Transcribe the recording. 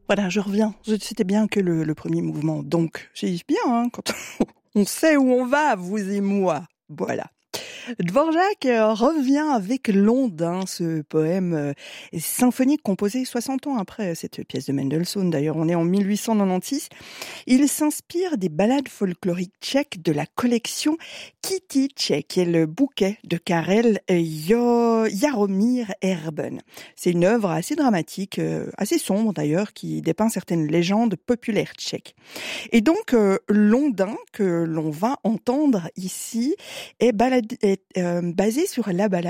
Voilà, je reviens. C'était bien que le premier mouvement. Donc, j'ai dit bien, hein, quand on sait où on va, vous et moi. Voilà. Dvorak revient avec Londin, ce poème symphonique composé 60 ans après cette pièce de Mendelssohn. D'ailleurs, on est en 1896. Il s'inspire des ballades folkloriques tchèques de la collection Kitty tchèque et le bouquet de Karel Jaromír Erben. C'est une œuvre assez dramatique, assez sombre d'ailleurs, qui dépeint certaines légendes populaires tchèques. Et donc, Londin, que l'on va entendre ici, est basé sur la ballade